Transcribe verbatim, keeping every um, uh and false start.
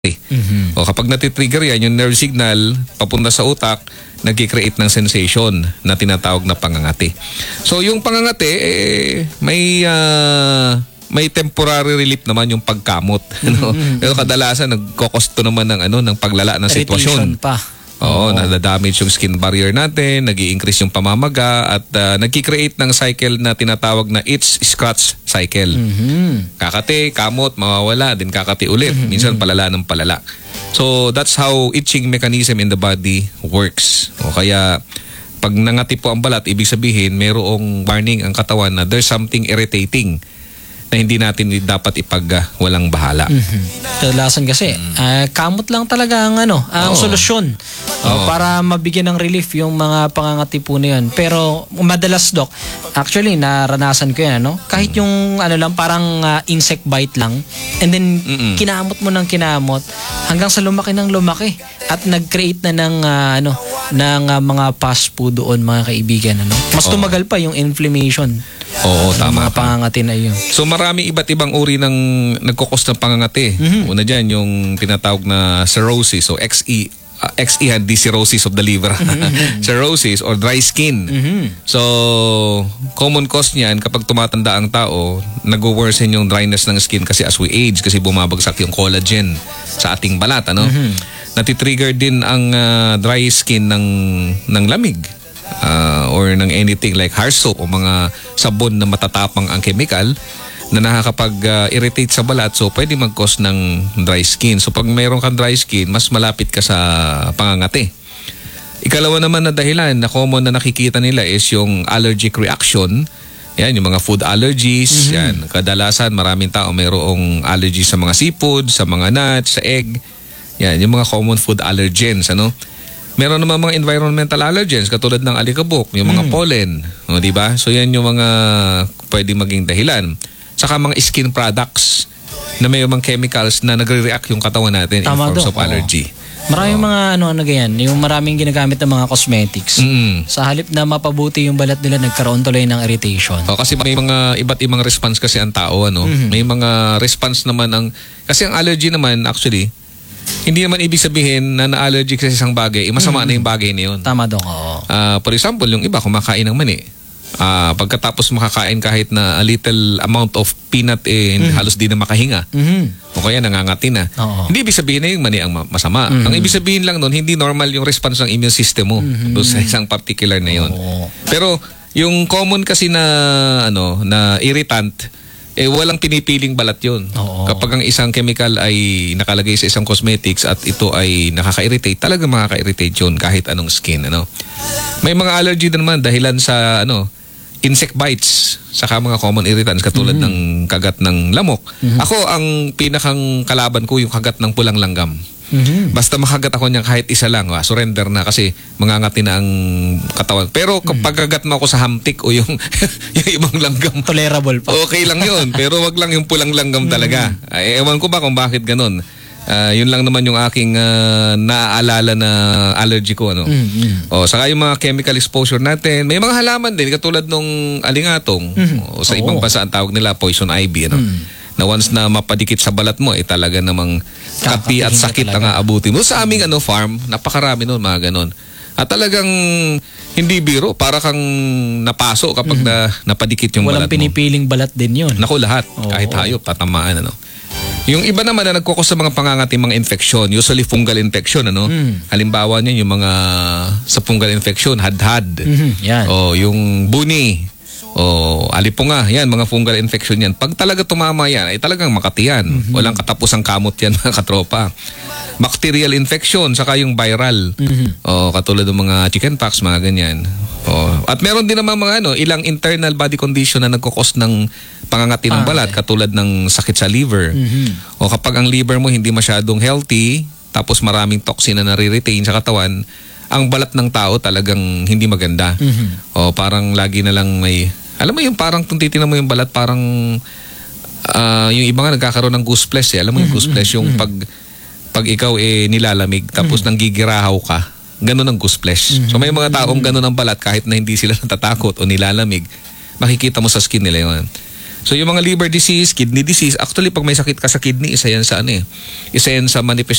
Mm-hmm. O kapag natitrigger yan, yung nerve signal papunta sa utak, nag-create ng sensation na tinatawag na pangangati. So yung pangangati, eh, may uh, may temporary relief naman yung pagkamot. Ano? Mm-hmm. Pero kadalasan nagkokosto naman ng ano ng paglala ng sitwasyon. Pa. Oo, oh. Nadadamage yung skin barrier natin, nag-i-increase yung pamamaga at uh, nag-create ng cycle na tinatawag na itch scratch cycle. Mm-hmm. Kakati, kamot, mawawala, din kakati ulit. Mm-hmm. Minsan palala ng palala. So that's how itching mechanism in the body works. O kaya pag nangati po ang balat, ibig sabihin mayroong warning ang katawan na there's something irritating na hindi natin dapat ipag uh, walang bahala. Mm-hmm. Kadalasan kasi, mm. uh, kamot lang talaga ang ano, ang Oo. solusyon uh, para mabigyan ng relief yung mga pangangati po na yun. Pero madalas, Doc, actually naranasan ko yan, ano? Kahit yung ano lang, parang uh, insect bite lang, and then Mm-mm. kinamot mo ng kinamot hanggang sa lumaki ng lumaki at nag-create na ng uh, ano, ng uh, mga pus po doon, mga kaibigan, ano? Mas Oo. tumagal pa yung inflammation. Oo, tama. Mga pangangati na yun. So marami iba't ibang uri ng nagkukos ng pangangati. Mm-hmm. Una dyan, yung tinatawag na cirrhosis o X E. Uh, X E had the cirrhosis of the liver. Mm-hmm. Cirrhosis or dry skin. Mm-hmm. So, common cause niyan kapag tumatanda ang tao, nag-worsen yung dryness ng skin kasi as we age, kasi bumabagsak yung collagen sa ating balat. Ano? Mm-hmm. Natitrigger din ang uh, dry skin ng, ng lamig. Uh, or ng anything like hard soap o mga sabon na matatapang ang chemical na nakakapag-irritate uh, sa balat, so pwede mag-cause ng dry skin. So pag mayroon kang dry skin, mas malapit ka sa pangangati. Ikalawa naman na dahilan na common na nakikita nila is yung allergic reaction. Yan, yung mga food allergies. Mm-hmm. Yan, kadalasan maraming tao mayroong allergy sa mga seafood, sa mga nuts, sa egg. Yan, yung mga common food allergens, ano? Meron naman mga environmental allergens katulad ng alikabok, yung mga mm. pollen, no, di ba? So yan yung mga pwedeng maging dahilan. Saka mga skin products na may mga chemicals na nagre-react yung katawan natin Tama in forms do. of allergy. Oo. Maraming oh. mga ano ano ganyan, yung maraming ginagamit ng mga cosmetics. Mm. Sa halip na mapabuti yung balat nila, nagkaroon tuloy ng irritation. Oh, kasi may mga iba't ibang response kasi ang tao, ano? Mm-hmm. May mga response naman ang kasi ang allergy naman actually hindi naman ibig sabihin na na-allergic sa isang bagay, eh, masama mm-hmm. na yung bagay na yun. Tama daw, oo. Uh, for example, yung iba kumakain ng mani. Uh, pagkatapos makakain kahit na a little amount of peanut, eh, mm-hmm. halos di na makahinga. Mm-hmm. O kaya nangangati na. Oo. Hindi ibig sabihin na yung mani ang masama. Mm-hmm. Ang ibig sabihin lang nun, hindi normal yung response ng immune system mo mm-hmm. doon sa isang particular na yun. Oo. Pero yung common kasi na, ano, na irritant, eh walang pinipiling balat yun. Oo. Kapag ang isang chemical ay nakalagay sa isang cosmetics at ito ay nakaka-irritate, talaga makaka-irritate yun kahit anong skin, ano. May mga allergy din naman dahilan sa ano, insect bites, saka mga common irritants katulad mm-hmm. ng kagat ng lamok. Mm-hmm. Ako ang pinakang kalaban ko yung kagat ng pulang langgam. Mm-hmm. Basta makagat ako niyan kahit isa lang, ah, surrender na kasi mangangati na ang katawan. Pero kapag mm-hmm. kagat mo ako sa hamtik o yung, yung ibang langgam, tolerable pa. Okay lang yun, pero wag lang yung pulang langgam mm-hmm. talaga. Ay, ewan ko ba kung bakit ganun. Uh, yun lang naman yung aking uh, naaalala na allergy ko, ano. Mm-hmm. O saka yung mga chemical exposure natin, may mga halaman din katulad nung alingatong mm-hmm. o sa ibang bansa ang tawag nila poison ivy, ano. Mm-hmm. Na once na mapadikit sa balat mo, eh talaga namang kapi at sakit ang aabutin mo. Sa aming ano, farm, napakarami nun, mga ganon. At talagang hindi biro, para kang napaso kapag mm-hmm. na, napadikit yung Walang balat mo. Walang pinipiling balat din yun. Naku, lahat. Oo. Kahit hayop, tatamaan, ano. Yung iba naman na nagkukos sa mga pangangati, mga infeksyon, usually fungal infection, ano. Mm. Halimbawa niyan, yung mga sa fungal infection, hadhad. Mm-hmm. Yan. O yung buni. O alipunga, yan, mga fungal infection yan. Pag talaga tumama yan, ay talagang makati yan. Mm-hmm. Walang katapusang kamot yan, mga katropa. Bacterial infection, saka yung viral. Mm-hmm. O katulad ng mga chickenpox, mga ganyan. O, at meron din naman mga ano, ilang internal body condition na nagkukos ng pangangati ng balat, ah, katulad ng sakit sa liver. Mm-hmm. O kapag ang liver mo hindi masyadong healthy, tapos maraming toxin na nare-retain sa katawan, ang balat ng tao talagang hindi maganda. Mm-hmm. O parang lagi na lang may, alam mo yung parang kung titignan mo yung balat, parang uh, yung iba nga nagkakaroon ng goose flesh, eh. Alam mo yung goose flesh, yung pag, pag ikaw eh nilalamig, tapos mm-hmm. nanggigirahaw ka, ganun ang goose flesh. Mm-hmm. So may mga taong ganun ang balat kahit na hindi sila natatakot o nilalamig, makikita mo sa skin nila yun. So yung mga liver disease, kidney disease, actually pag may sakit ka sa kidney, isa yan sa ano eh. Isa yan sa manifestation